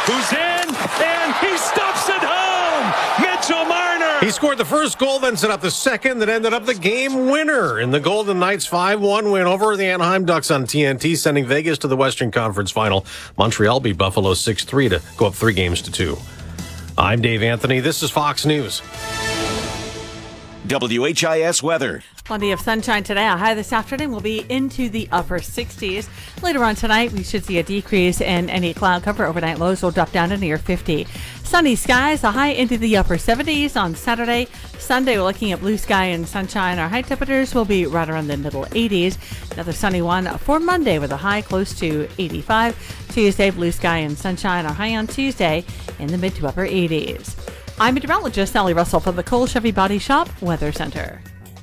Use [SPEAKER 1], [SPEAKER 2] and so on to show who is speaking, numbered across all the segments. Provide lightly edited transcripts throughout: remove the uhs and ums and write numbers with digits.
[SPEAKER 1] who's in, and he stuffs it home. Mitchell Marner.
[SPEAKER 2] He scored the first goal, then set up the second, that ended up the game winner in the Golden Knights' 5-1 win over the Anaheim Ducks on TNT, sending Vegas to the Western Conference Final. Montreal beat Buffalo 6-3 to go up 3-2. I'm Dave Anthony. This is Fox News.
[SPEAKER 3] WHIS weather.
[SPEAKER 4] Plenty of sunshine today. A high this afternoon will be into the upper 60s. Later on tonight, we should see a decrease in any cloud cover. Overnight lows will drop down to near 50. Sunny skies, a high into the upper 70s on Saturday. Sunday, we're looking at blue sky and sunshine. Our high temperatures will be right around the middle 80s. Another sunny one for Monday with a high close to 85. Tuesday, blue sky and sunshine. Our high on Tuesday in the mid to upper 80s. I'm meteorologist Sally Russell from the Cole Chevy Body Shop Weather Center.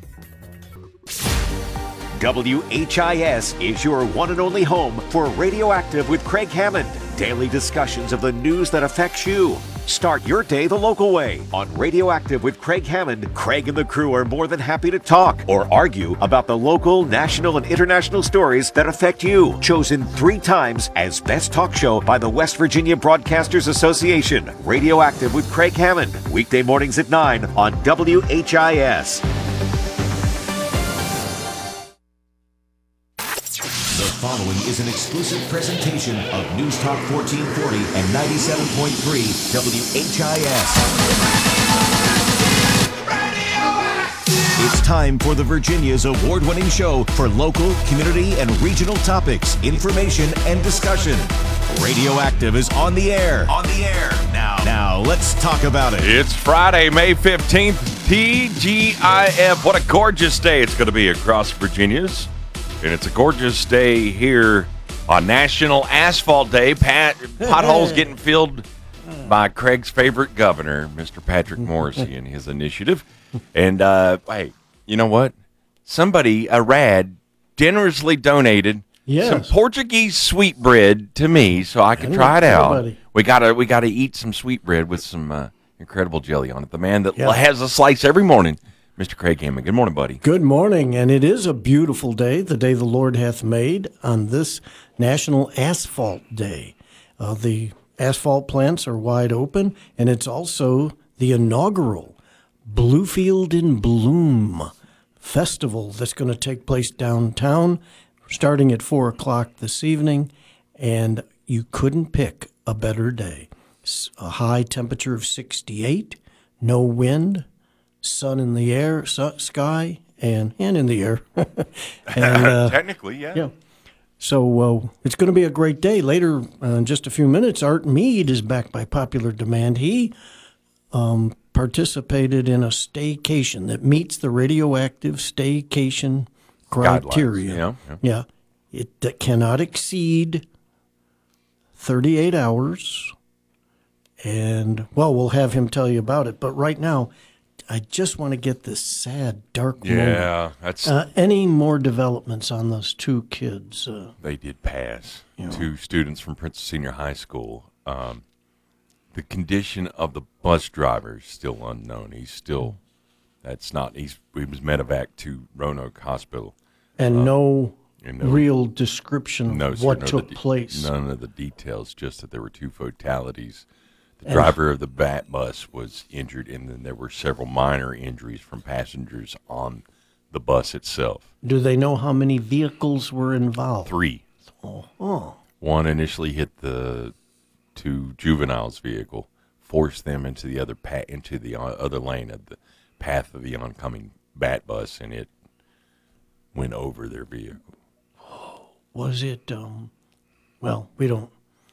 [SPEAKER 3] WHIS is your one and only home for Radioactive with Craig Hammond. Daily discussions of the news that affects you. Start your day the local way. On Radioactive with Craig Hammond, Craig and the crew are more than happy to talk or argue about the local, national, and international stories that affect you. Chosen 3 times as Best Talk Show by the West Virginia Broadcasters Association. Radioactive with Craig Hammond. Weekday mornings at 9 on WHIS.
[SPEAKER 5] The following is an exclusive presentation of News Talk 1440 and 97.3 WHIS. It's time for the Virginia's award-winning show for local, community, and regional topics, information, and discussion. Radioactive is on the air. Now, let's talk about it.
[SPEAKER 6] It's Friday, May 15th, TGIF. What a gorgeous day it's going to be across Virginia's. And it's a gorgeous day here on National Asphalt Day. Potholes getting filled by Craig's favorite governor, Mr. Patrick Morrisey, and his initiative. And, hey, you know what? Somebody, a rad, generously donated some Portuguese sweetbread to me so I could try it out. We gotta eat some sweetbread with some incredible jelly on it. The man that has a slice every morning, Mr. Craig Hammond. Good morning, buddy.
[SPEAKER 7] Good morning, and it is a beautiful day, the day the Lord hath made, on this National Asphalt Day. The asphalt plants are wide open, and it's also the inaugural Bluefield in Bloom festival that's going to take place downtown starting at 4 o'clock this evening, and you couldn't pick a better day. A high temperature of 68, no wind, sun in the air, sky, and in the air. And,
[SPEAKER 6] technically, yeah.
[SPEAKER 7] So it's going to be a great day. Later, in just a few minutes, Art Mead is back by popular demand. He participated in a staycation that meets the radioactive staycation criteria.
[SPEAKER 6] Yeah.
[SPEAKER 7] It cannot exceed 38 hours. And, well, we'll have him tell you about it. But right now, I just want to get this sad, dark moment.
[SPEAKER 6] Yeah, that's...
[SPEAKER 7] any more developments on those 2 kids?
[SPEAKER 6] They did pass. 2 students from Princess Senior High School. The condition of the bus driver is still unknown. He was medevac to Roanoke Hospital.
[SPEAKER 7] And no real description of what took place.
[SPEAKER 6] None of the details, just that there were 2 fatalities. The driver of the BAT bus was injured, and then there were several minor injuries from passengers on the bus itself.
[SPEAKER 7] Do they know how many vehicles were involved?
[SPEAKER 6] 3.
[SPEAKER 7] Oh.
[SPEAKER 6] One initially hit the 2 juveniles' vehicle, forced them into the other other lane of the path of the oncoming BAT bus, and it went over their vehicle.
[SPEAKER 7] Was it? Well, we don't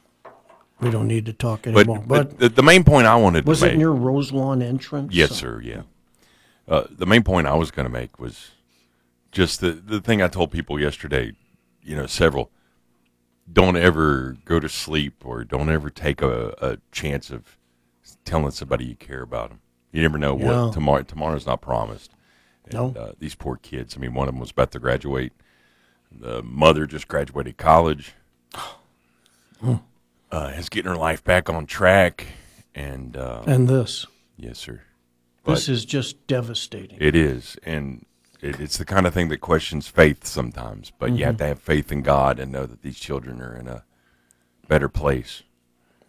[SPEAKER 7] need to talk anymore.
[SPEAKER 6] But the main point I wanted to make...
[SPEAKER 7] Was it near Roselawn entrance?
[SPEAKER 6] Yes, sir, yeah. The main point I was going to make was just the thing I told people yesterday, several, don't ever go to sleep or don't ever take a chance of telling somebody you care about them. You never know what tomorrow's not promised. And, these poor kids, one of them was about to graduate. The mother just graduated college. Is getting her life back on track, and
[SPEAKER 7] this,
[SPEAKER 6] yes, sir.
[SPEAKER 7] This is just devastating.
[SPEAKER 6] It is, and it's the kind of thing that questions faith sometimes. But you have to have faith in God and know that these children are in a better place.